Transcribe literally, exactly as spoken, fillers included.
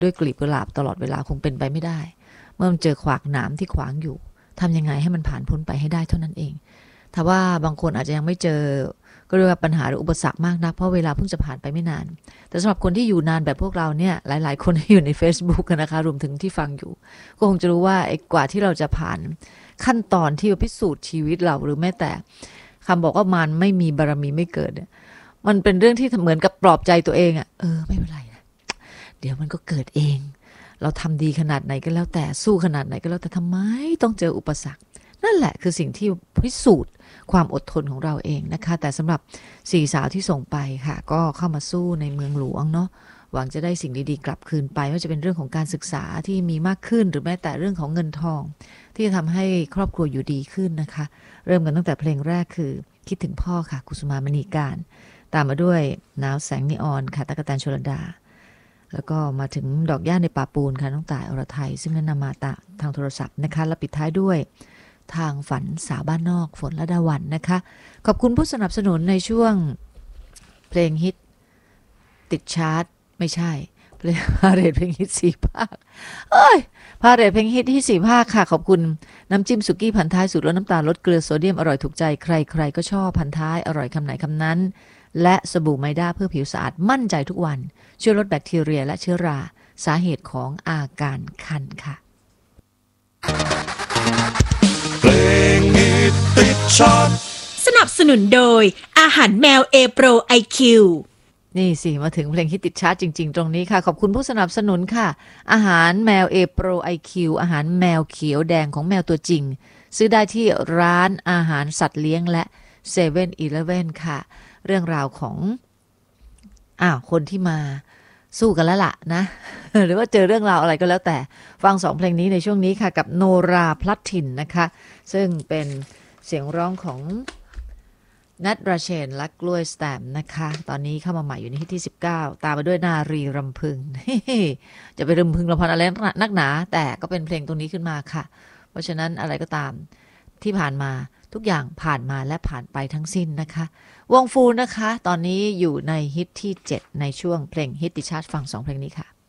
ด้วยกลีบกุหลาบตลอดเวลาคงเป็นไปไม่ได้เมื่อมันเจอขวากหนามที่ขวางอยู่ทำยังไงให้มันผ่านพ้นไปให้ได้เท่านั้นเองถ้าว่าบางคนอาจจะยังไม่เจอก็เรียกว่าปัญหาหรืออุปสรรคมากนักเพราะเวลาเพิ่งจะผ่านไปไม่นานแต่สำหรับคนที่อยู่นานแบบพวกเราเนี่ยหลายๆคนที่อยู่ใน Facebook กันนะคะรวมถึงที่ฟังอยู่ก็คงจะรู้ว่าไอ้กว่าที่เราจะผ่านขั้นตอนที่พิสูจน์ชีวิตเราหรือแม้แต่คำบอกว่ามันไม่มีบารมีไม่เกิดมันเป็นเรื่องที่เหมือนกับปลอบใจตัวเองอ่ะเออไม่เป็นไรนะเดี๋ยวมันก็เกิดเองเราทำดีขนาดไหนก็แล้วแต่สู้ขนาดไหนก็แล้วแต่ทำไมต้องเจออุปสรรคนั่นแหละคือสิ่งที่พิสูจน์ความอดทนของเราเองนะคะแต่สำหรับสี่สาวที่ส่งไปค่ะก็เข้ามาสู้ในเมืองหลวงเนาะหวังจะได้สิ่งดีๆกลับคืนไปไม่ว่าจะเป็นเรื่องของการศึกษาที่มีมากขึ้นหรือแม้แต่เรื่องของเงินทองที่จะทำให้ครอบครัวอยู่ดีขึ้นนะคะเริ่มกันตั้งแต่เพลงแรกคือคิดถึงพ่อค่ะกุสุมามณีการตามมาด้วยหนาวแสงนีออนค่ะตั๊กแตนชลดาแล้วก็มาถึงดอกหญ้าในป่าปูนค่ะน้องต่ายอรไทยซึ่งนั้นนำมาตะทางโทรศัพท์นะคะและปิดท้ายด้วยทางฝันสาวบ้านนอกฝนละดาวันนะคะขอบคุณผู้สนับสนุนในช่วงเพลงฮิตติดชาร์ตไม่ใช่เพลงพาเรทเพลงฮิตสี่ภาคเอ้ยพาเรทเพลงฮิตที่สี่ภาคค่ะขอบคุณน้ำจิ้มสุกี้พันท้ายสูตรลดน้ำตาลลดเกลือโซเดียมอร่อยถูกใจใครๆก็ชอบพันท้ายอร่อยคำไหนคำนั้นและสบู่ไมด้าเพื่อผิวสะอาดมั่นใจทุกวันช่วยลดแบคทีเรียและเชื้อราสาเหตุของอาการคันค่ะเพลงฮิตติดชาร์ตสนับสนุนโดยอาหารแมวเอโปร ไอ คิวนี่สิมาถึงเพลงฮิตติดชาร์ตจริงๆตรงนี้ค่ะขอบคุณผู้สนับสนุนค่ะอาหารแมวเอโปร ไอ คิว อาหารแมวเขียวแดงของแมวตัวจริงซื้อได้ที่ร้านอาหารสัตว์เลี้ยงและเซเว่นอีเลฟเว่นค่ะเรื่องราวของอ้าวคนที่มาสู้กันแล้วล่ะนะ หรือว่าเจอเรื่องราวอะไรก็แล้วแต่ฟังสองเพลงนี้ในช่วงนี้ค่ะกับโนราพลัดถิ่นนะคะซึ่งเป็นเสียงร้องของนัทราเชนและกล้วยสแตมนะคะตอนนี้เข้ามาใหม่อยู่ในที่ที่สิบเก้าตามมาด้วยนารีรำพึง จะไปรำพึงรำพันอะไรนักหนาแต่ก็เป็นเพลงตรงนี้ขึ้นมาค่ะเพราะฉะนั้นอะไรก็ตามที่ผ่านมาทุกอย่างผ่านมาและผ่านไปทั้งสิ้นนะคะวงฟูนะคะตอนนี้อยู่ในฮิตที่เจ็ดในช่วงเพลงฮิตติชาร์ตฟังสองเพลงนี้ค่ะ